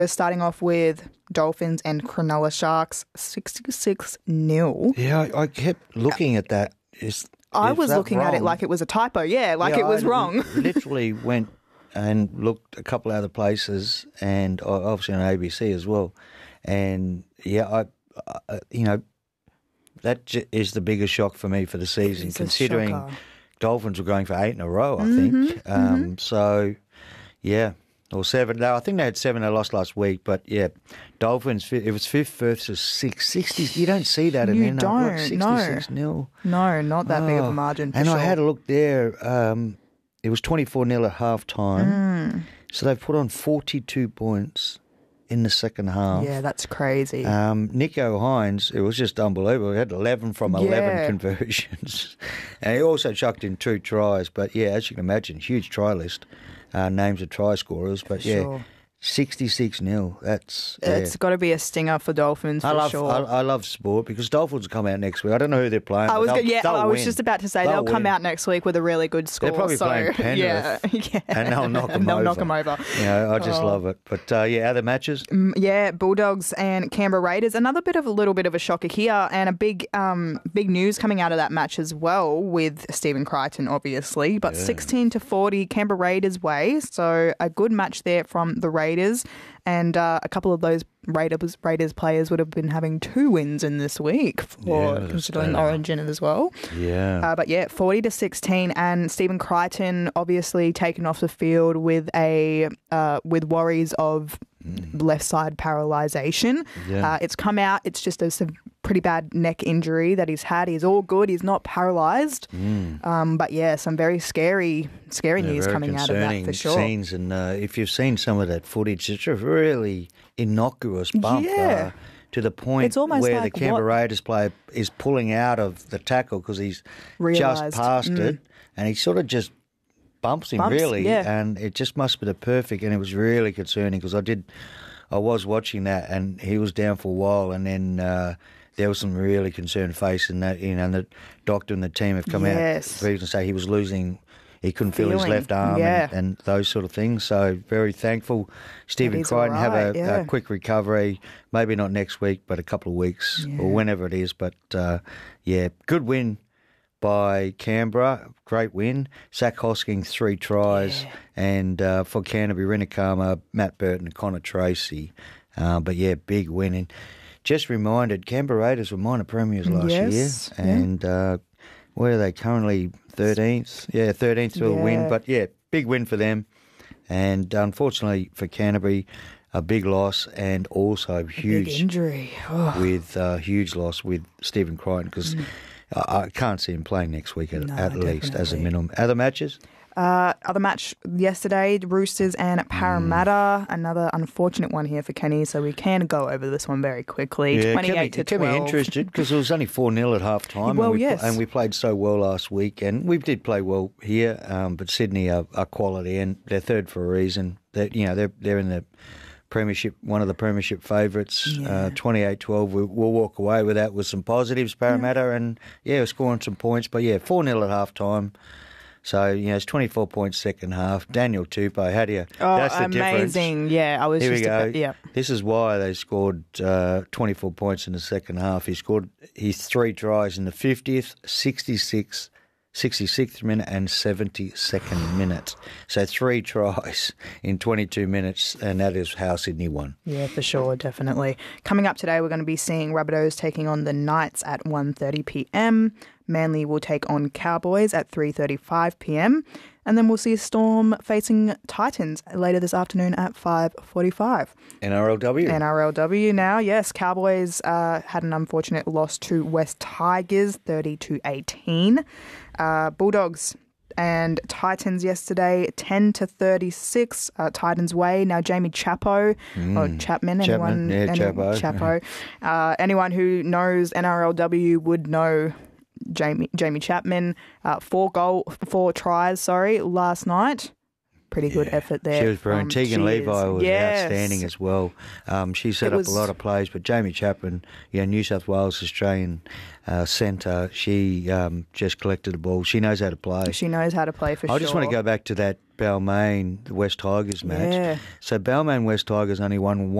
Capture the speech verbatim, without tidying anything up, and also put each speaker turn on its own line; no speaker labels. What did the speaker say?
We're starting off with Dolphins and Cronulla Sharks, sixty-six nil.
Yeah, I, I kept looking at that. Is,
I
is
was
that
looking
wrong?
at it like it was a typo. Yeah, like
Yeah,
it was
I
wrong.
literally went and looked a couple other places, and obviously on A B C as well. And yeah, I, I you know, that j- is the biggest shock for me for the season,
It's a
considering
shocker.
Dolphins were going for eight in a row, I
Mm-hmm,
think. Um, So, yeah, or seven. No, I think they had seven they lost last week, but yeah, Dolphins, fi- it was fifth versus six. sixty, you don't see that in
You
N R L.
don't,
sixty-six nil.
No, not that big of a margin for
And
sure.
I had a look there. Um, it was twenty-four nil at half time.
Mm.
So they've put on forty-two points in the second half.
Yeah, that's crazy.
Um, Nico Hines, it was just unbelievable. He had eleven from eleven
Yeah.
conversions. And he also chucked in two tries. But yeah, as you can imagine, huge try list. Uh, names of try scorers. But yeah,
Sure.
sixty-six nil. That's. Yeah.
It's got to be a stinger for Dolphins for
I love
sure.
I, I love sport because Dolphins will come out next week. I don't know who they're playing.
I
but
was
they'll,
go- yeah,
they'll
I was
win.
just about to say
They'll
they'll, come
win.
out next week with a really good score.
They're probably
so,
playing
yeah,
Penrith,
yeah,
and they'll knock 'em
and they'll
over.
knock them over.
You know, I just
Oh.
love it. But uh, yeah, other matches.
Mm, Yeah, Bulldogs and Canberra Raiders. Another bit of a little bit of a shocker here, and a big, um, big news coming out of that match as well with Stephen Crichton, obviously. But sixteen to forty, Canberra Raiders way. So a good match there from the Raiders, and uh, a couple of those Raiders Raiders players would have been having two wins in this week for
Yeah,
considering
that's-
Origin as well.
Yeah.
Uh, but yeah, forty to sixteen, and Stephen Crichton obviously taken off the field with a uh, with worries of left side paralysation.
Yeah.
Uh, it's come out. It's just a some pretty bad neck injury that he's had. He's all good. He's not paralysed. Um, but yeah, some very scary, scary
Yeah,
news
very
coming out of that
concerning
for sure.
scenes, and uh, if you've seen some of that footage, it's a really innocuous bump.
Yeah.
Uh, to the point
It's almost
where
like
the Canberra
what-
Raiders player is pulling out of the tackle because he's
Realised.
just past it, and he sort of just bumps him
Bumps,
really,
yeah.
and it just must be the perfect. And it was really concerning because I did, I was watching that, and he was down for a while, and then. Uh, there was some really concerned face in that, you know, and the doctor and the team have come
Yes.
out and say he was losing, he couldn't feel his
Feeling,
left arm
yeah.
and, and those sort of things. So very thankful. Stephen
he's
Crichton
all
have
right,
a,
yeah.
a quick recovery, maybe not next week, but a couple of weeks or whenever it is. But uh, yeah, good win by Canberra, great win. Zach Hosking, three tries, and uh, for Canterbury, Rinakama, Matt Burton, and Connor Tracy. Uh, but yeah, big win. And just reminded, Canberra Raiders were minor premiers last
Yes,
year,
yeah.
and uh, where are they currently? thirteenth? Yeah, thirteenth to a
Yeah.
win. But yeah, big win for them. And unfortunately for Canterbury, a big loss, and also
Big
huge
injury. Oh.
with uh, huge loss with Stephen Crichton because I, I can't see him playing next week at,
Mm. No,
at least as a
definitely.
minimum. Other matches?
Uh, other match yesterday, Roosters and Parramatta. Another unfortunate one here for Kenny, so we can go over this one very quickly.
Yeah,
twenty-eight
kept
to
me, kept me
twelve.
interested because it was only four nil at half time.
Well,
and, we,
yes.
and we played so well last week, and we did play well here. Um, but Sydney are, are quality, and they're third for a reason. They, you know, they're they're in the premiership, one of the premiership favourites. Uh, twenty-eight twelve. We, we'll walk away with that with some positives, Parramatta, and yeah, we're scoring some points. But yeah, four nil at half time. So, you know, it's twenty-four points second half. Daniel Tupou, how do you...
Oh,
that's the difference.
amazing. Yeah, I was
Here
just
we go.
about, yeah.
This is why they scored uh, twenty-four points in the second half. He scored his three tries in the fiftieth, sixty-sixth, sixty-sixth minute and seventy-second minute. So three tries in twenty-two minutes, and that is how Sydney won.
Yeah, for sure, definitely. Coming up today, we're going to be seeing Rabbitohs taking on the Knights at one thirty p.m. Manly will take on Cowboys at three thirty-five p.m. And then we'll see Storm facing Titans later this afternoon at five forty-five.
N R L W.
N R L W now, yes. Cowboys uh, had an unfortunate loss to West Tigers, thirty to eighteen. Uh, Bulldogs and Titans yesterday, ten to thirty-six. Uh, Titans way. Now Jamie Chapo, or Chapman,
Chapman,
anyone,
yeah,
any-
Chapo.
Chapo. Uh, anyone who knows N R L W would know Jamie Jamie Chapman. Uh, four goal, four tries. Sorry, last night. pretty good
Yeah.
effort there.
She was brilliant.
from
Tegan Levi
Cheers.
was
Yes.
outstanding as well. Um, she set
It
up
was-
a lot of plays, but Jamie Chapman, you know, New South Wales Australian uh, centre, she um, just collected the ball. She knows how to play.
She knows how to play for
I
sure.
just want to go back to that Balmain West Tigers match.
Yeah.
So Balmain West Tigers only won